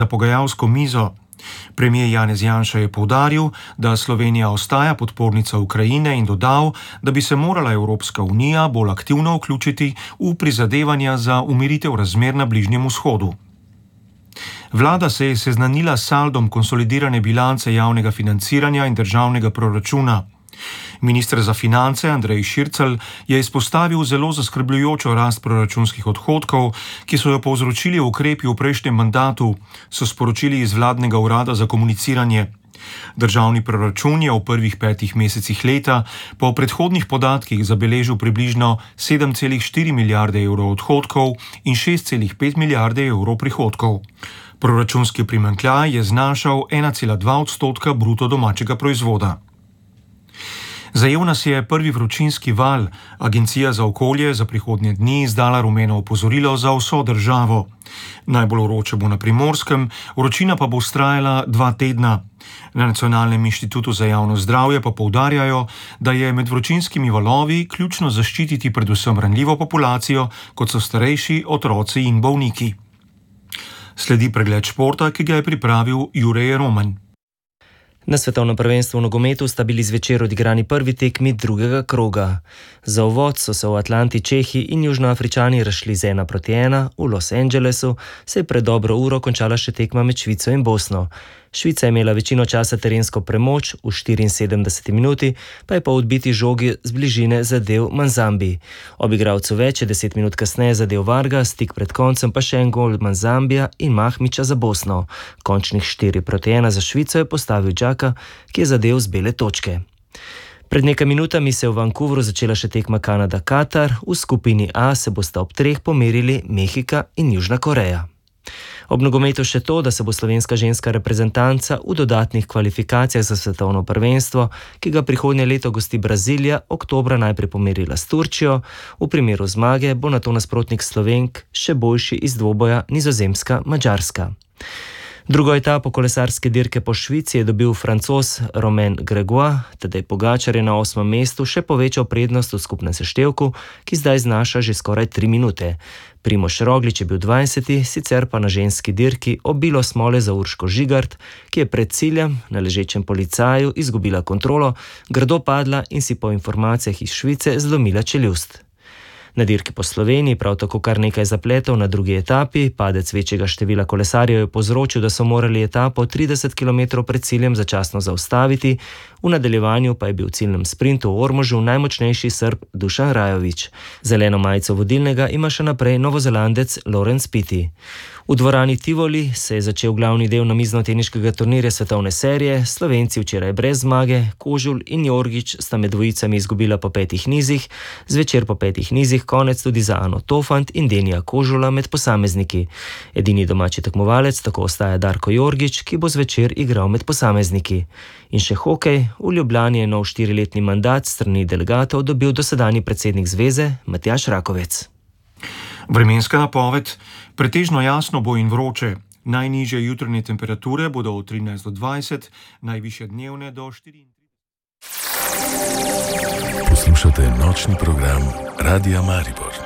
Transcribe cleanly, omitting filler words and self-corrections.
za pogajalsko mizo. Premijer Janez Janša je poudaril, da Slovenija ostaja podpornica Ukrajine in dodal, da bi se morala Evropska unija bolj aktivno vključiti v prizadevanja za umiritev razmer na Bližnjem vzhodu. Vlada se je seznanila s saldom konsolidirane bilance javnega financiranja in državnega proračuna. Minister za finance Andrej Šircelj je izpostavil zelo zaskrbljujočo rast proračunskih odhodkov, ki so jo povzročili ukrepi v prejšnjem mandatu, so sporočili iz vladnega urada za komuniciranje. Državni proračun je v prvih 5 mesecih leta po predhodnih podatkih zabeležil približno 7,4 milijarde evrov odhodkov in 6,5 milijarde evrov prihodkov. Proračunski primanjkljaj je znašal 1,2% bruto domačega proizvoda. Zajel nas je prvi vročinski val. Agencija za okolje za prihodnje dni izdala rumeno opozorilo za vso državo. Najbolj vroče bo na Primorskem, vročina pa bo vztrajala 2 tedna. Na Nacionalnem inštitutu za javno zdravje pa poudarjajo, da je med vročinskimi valovi ključno zaščititi predvsem ranljivo populacijo, kot so starejši, otroci in bolniki. Sledi pregled športa, ki ga je pripravil Jure Roman. Na svetovnem prvenstvu v nogometu sta bili zvečer odigrani prvi tekmi drugega kroga. Za uvod so se v Atlanti Čehi in Južnoafričani razšli z 1-1, v Los Angelesu se je pred dobro uro končala še tekma med Švico in Bosno. Švica je imela večino časa terensko premoč, v 74 minuti pa je po odbiti žogi z bližine zadel Manzambi. Ob igralcu več je 10 minut kasneje zadel Varga, stik pred koncem pa še en gol Manzambija in Mahmiča za Bosno. Končnih 4-1 za Švico je postavil Džaka, ki je zadel z bele točke. Pred nekaj minutami se je v Vancouveru začela še tekma Kanada-Katar, v skupini A se bosta ob 3 pomerili Mehika in Južna Koreja. Ob nogometu še to, da se bo slovenska ženska reprezentanca v dodatnih kvalifikacijah za svetovno prvenstvo, ki ga prihodnje leto gosti Brazilija, oktobra najprej pomerila s Turčijo, v primeru zmage bo nato nasprotnik Slovenk še boljši iz dvoboja Nizozemska-Madžarska. Drugo etapo kolesarske dirke po Švici je dobil Francoz Romain Grégoire, Tadej Pogačar je na 8. mestu še povečal prednost v skupnem seštevku, ki zdaj znaša že skoraj 3 minute. Primož Roglič je bil 20., sicer pa na ženski dirki obilo smole za Urško Žigart, ki je pred ciljem na ležečem policaju izgubila kontrolo, grdo padla in si po informacijah iz Švice zlomila čeljust. Na dirki po Sloveniji prav tako kar nekaj zapletov na drugi etapi, padec večjega števila kolesarjev je povzročil, da so morali etapo 30 km pred ciljem začasno zaustaviti, v nadaljevanju pa je bil v ciljnem sprintu v Ormožu najmočnejši Srb Dušan Rajović. Zeleno majico vodilnega ima še naprej Novozelandec Laurens Piti. V dvorani Tivoli se je začel glavni del namiznoteniškega turnirja svetovne serije, Slovenci včeraj brez zmage, Kožul in Jorgič sta med dvojicami izgubila po 5 nizih, zvečer po 5 nizih konec tudi za Ano Tofant in Denija Kožula med posamezniki. Edini domači tekmovalec tako ostaja Darko Jorgič, ki bo zvečer igral med posamezniki. In še hokej, v Ljubljani je nov 4-letni mandat strani delegatov dobil dosedanji predsednik zveze Matjaž Rakovec. Vremenska napoved: pretežno jasno bo in vroče. Najnižje jutranje temperature bodo od 13 do 20, najvišje dnevne do 34. Poslušate nočni program Radia Maribor.